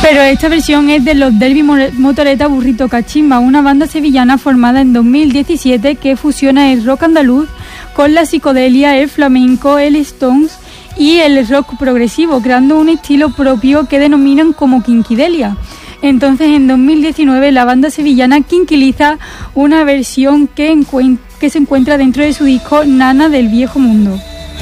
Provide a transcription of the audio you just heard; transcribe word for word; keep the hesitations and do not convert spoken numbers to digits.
Pero esta versión es de los Derby Motoreta Burrito Cachimba, una banda sevillana formada en dos mil diecisiete que fusiona el rock andaluz con la psicodelia, el flamenco, el stones y el rock progresivo, creando un estilo propio que denominan como Kinkidelia. Entonces, en dos mil diecinueve, la banda sevillana Kinkiliza una versión que, encuent- que se encuentra dentro de su disco Nana del Viejo Mundo.